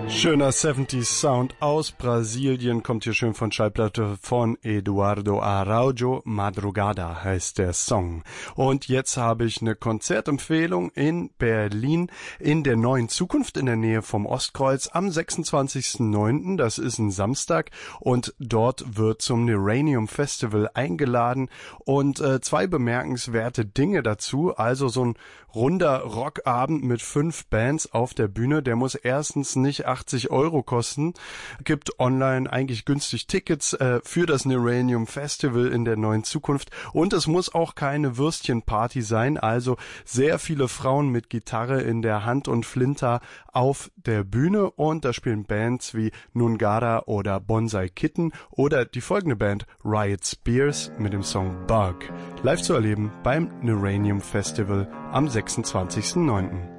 Schöner 70s Sound aus Brasilien, kommt hier schön von Schallplatte von Eduardo Araujo. Madrugada heißt der Song. Und jetzt habe ich eine Konzertempfehlung in Berlin in der Neuen Zukunft in der Nähe vom Ostkreuz am 26.09., das ist ein Samstag, und dort wird zum Neranium Festival eingeladen und zwei bemerkenswerte Dinge dazu. Also so ein runder Rockabend mit 5 Bands auf der Bühne, der muss erstens nicht 80 € kosten, gibt online eigentlich günstig Tickets für das Neranium Festival in der Neuen Zukunft, und es muss auch keine Würstchenparty sein, also sehr viele Frauen mit Gitarre in der Hand und Flinter auf der Bühne, und da spielen Bands wie Nungara oder Bonsai Kitten oder die folgende Band Riot Spears mit dem Song Bug. Live zu erleben beim Neranium Festival am 26.09.